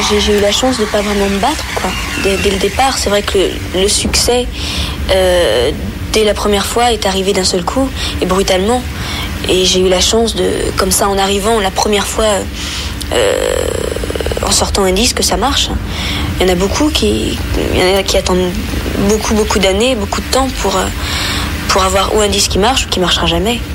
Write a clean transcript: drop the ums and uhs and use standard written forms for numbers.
j'ai eu la chance de ne pas vraiment me battre, quoi. Dès le départ, c'est vrai que le succès, dès la première fois, est arrivé d'un seul coup et brutalement. Et j'ai eu la chance comme ça, en arrivant la première fois, en sortant un disque, ça marche. Il y en a beaucoup qui attendent beaucoup d'années, beaucoup de temps pour avoir ou un disque qui marche ou qui marchera jamais.